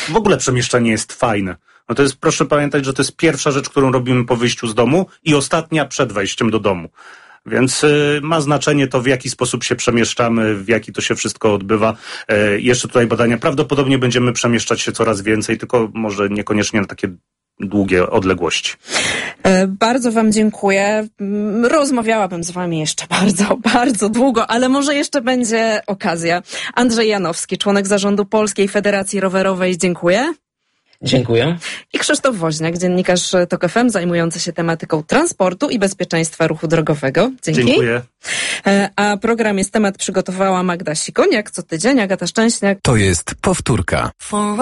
w ogóle przemieszczanie jest fajne. No to jest, proszę pamiętać, że to jest pierwsza rzecz, którą robimy po wyjściu z domu i ostatnia przed wejściem do domu. Więc ma znaczenie to, w jaki sposób się przemieszczamy, w jaki to się wszystko odbywa. Jeszcze tutaj badania. Prawdopodobnie będziemy przemieszczać się coraz więcej, tylko może niekoniecznie na takie długie odległości. Bardzo wam dziękuję. Rozmawiałabym z wami jeszcze bardzo, bardzo długo, ale może jeszcze będzie okazja. Andrzej Janowski, członek zarządu Polskiej Federacji Rowerowej. Dziękuję. Dziękuję. I Krzysztof Woźniak, dziennikarz TOK FM, zajmujący się tematyką transportu i bezpieczeństwa ruchu drogowego. Dzięki. Dziękuję. A program Jest Temat przygotowała Magda Sikoniak. Co tydzień Agata Szczęśniak. To jest powtórka.